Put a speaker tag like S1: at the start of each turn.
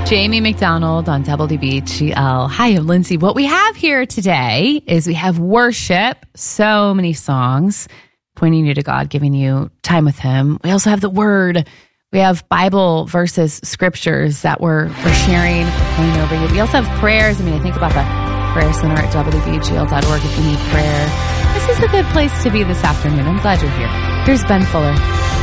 S1: Jamie McDonald on WBGL. Hi, I'm Lindsay. What we have here today is we have worship, so many songs pointing you to God, giving you time with Him. We also have the Word. We have Bible verses, scriptures that we're sharing, praying over you. We also have prayers. I think about the prayer center at WBGL.org if you need prayer. This is a good place to be this afternoon. I'm glad you're here. Here's Ben Fuller.